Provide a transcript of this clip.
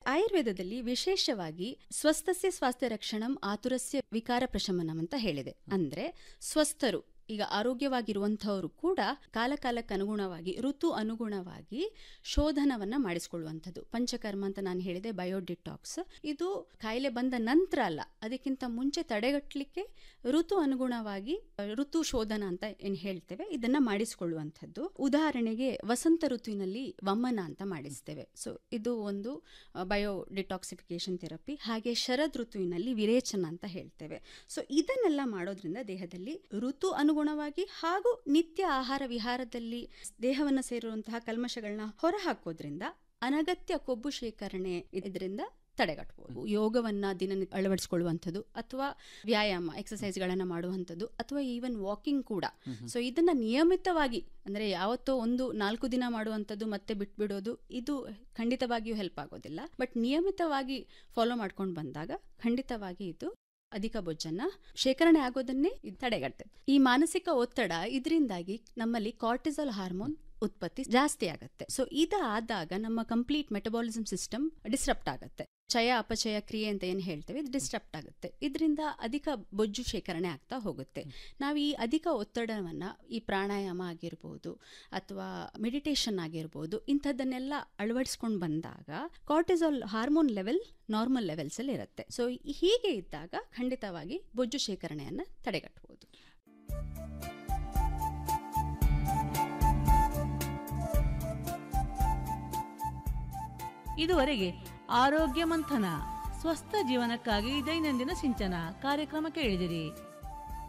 ಆಯುರ್ವೇದದಲ್ಲಿ ವಿಶೇಷವಾಗಿ ಸ್ವಸ್ಥಸ್ಯ ಸ್ವಾಸ್ಥ್ಯ ರಕ್ಷಣಂ ಆತುರಸ್ಯ ವಿಕಾರ ಪ್ರಶಮನಂ ಅಂತ ಹೇಳಿದೆ. ಅಂದ್ರೆ ಸ್ವಸ್ಥರು, ಈಗ ಆರೋಗ್ಯವಾಗಿರುವಂಥವರು ಕೂಡ ಕಾಲಕಾಲಕ್ಕೆ ಅನುಗುಣವಾಗಿ ಋತು ಅನುಗುಣವಾಗಿ ಶೋಧನವನ್ನ ಮಾಡಿಸಿಕೊಳ್ಳುವಂಥದ್ದು. ಪಂಚಕರ್ಮ ಅಂತ ನಾನು ಹೇಳಿದೆ, ಬಯೋಡಿಟಾಕ್ಸ್. ಇದು ಕಾಯಿಲೆ ಬಂದ ನಂತರ ಅಲ್ಲ, ಅದಕ್ಕಿಂತ ಮುಂಚೆ ತಡೆಗಟ್ಟಲಿಕ್ಕೆ ಋತು ಅನುಗುಣವಾಗಿ ಋತು ಶೋಧನ ಅಂತ ಏನ್ ಹೇಳ್ತೇವೆ, ಇದನ್ನ ಮಾಡಿಸಿಕೊಳ್ಳುವಂಥದ್ದು. ಉದಾಹರಣೆಗೆ ವಸಂತ ಋತುವಿನಲ್ಲಿ ವಮನ ಅಂತ ಮಾಡಿಸ್ತೇವೆ. ಸೊ ಇದು ಒಂದು ಬಯೋಡಿಟಾಕ್ಸಿಫಿಕೇಶನ್ ಥೆರಪಿ. ಹಾಗೆ ಶರದ್ ಋತುವಿನಲ್ಲಿ ವಿರೇಚನ ಅಂತ ಹೇಳ್ತೇವೆ. ಸೊ ಇದನ್ನೆಲ್ಲ ಮಾಡೋದ್ರಿಂದ ದೇಹದಲ್ಲಿ ಋತು ಅನುಗುಣವಾಗಿ ಹಾಗೂ ನಿತ್ಯ ಆಹಾರ ವಿಹಾರದಲ್ಲಿ ದೇಹವನ್ನು ಸೇರಿರುವಂತಹ ಕಲ್ಮಶಗಳನ್ನ ಹೊರಹಾಕೋದ್ರಿಂದ ಅನಗತ್ಯ ಕೊಬ್ಬು ಶೇಖರಣೆ ಇದರಿಂದ ತಡೆಗಟ್ಟಬಹುದು. ಯೋಗವನ್ನ ದಿನನಿತ್ಯ ಅಳವಡಿಸಿಕೊಳ್ಳುವಂಥದ್ದು, ಅಥವಾ ವ್ಯಾಯಾಮ ಎಕ್ಸಸೈಸ್ಗಳನ್ನ ಮಾಡುವಂಥದ್ದು, ಅಥವಾ ಈವನ್ ವಾಕಿಂಗ್ ಕೂಡ. ಸೊ ಇದನ್ನ ನಿಯಮಿತವಾಗಿ, ಅಂದ್ರೆ ಯಾವತ್ತೋ ಒಂದು 4 ದಿನ ಮಾಡುವಂಥದ್ದು ಮತ್ತೆ ಬಿಟ್ಬಿಡೋದು, ಇದು ಖಂಡಿತವಾಗಿಯೂ ಹೆಲ್ಪ್ ಆಗೋದಿಲ್ಲ. ಬಟ್ ನಿಯಮಿತವಾಗಿ ಫಾಲೋ ಮಾಡ್ಕೊಂಡು ಬಂದಾಗ ಖಂಡಿತವಾಗಿ ಇದು ಅಧಿಕ ಬೊಜ್ಜನ್ನ ಶೇಖರಣೆ ಆಗೋದನ್ನೇ ತಡೆಗಟ್ಟುತ್ತೆ. ಈ ಮಾನಸಿಕ ಒತ್ತಡ ಇದರಿಂದಾಗಿ ನಮ್ಮಲ್ಲಿ ಕಾರ್ಟಿಸಾಲ್ ಹಾರ್ಮೋನ್ ಉತ್ಪತ್ತಿ ಜಾಸ್ತಿ ಆಗುತ್ತೆ. ಸೊ ಇದಾದಾಗ ನಮ್ಮ ಕಂಪ್ಲೀಟ್ ಮೆಟಬಾಲಿಸಮ್ ಸಿಸ್ಟಮ್ ಡಿಸ್ಟರ್ಬ್ ಆಗುತ್ತೆ. ಚಯ ಅಪಚಯ ಕ್ರಿಯೆ ಅಂತ ಏನು ಹೇಳ್ತೇವೆ, ಇದು ಡಿಸ್ಟರ್ಬ್ ಆಗುತ್ತೆ. ಇದರಿಂದ ಅಧಿಕ ಬೊಜ್ಜು ಶೇಖರಣೆ ಆಗ್ತಾ ಹೋಗುತ್ತೆ. ನಾವು ಈ ಅಧಿಕ ಒತ್ತಡವನ್ನ ಈ ಪ್ರಾಣಾಯಾಮ ಆಗಿರ್ಬೋದು ಅಥವಾ ಮೆಡಿಟೇಷನ್ ಆಗಿರ್ಬೋದು, ಇಂಥದ್ದನ್ನೆಲ್ಲ ಅಳವಡಿಸ್ಕೊಂಡು ಬಂದಾಗ cortisol hormone level normal levels ಅಲ್ಲಿ ಇರುತ್ತೆ. ಸೊ ಹೀಗೆ ಇದ್ದಾಗ ಖಂಡಿತವಾಗಿ ಬೊಜ್ಜು ಶೇಖರಣೆಯನ್ನ ತಡೆಗಟ್ಟಬಹುದು. ಇದುವರೆಗೆ ಆರೋಗ್ಯ ಮಂಥನ ಸ್ವಸ್ಥ ಜೀವನಕ್ಕಾಗಿ ದೈನಂದಿನ ಸಿಂಚನ ಕಾರ್ಯಕ್ರಮ ಕೇಳಿದಿರಿ.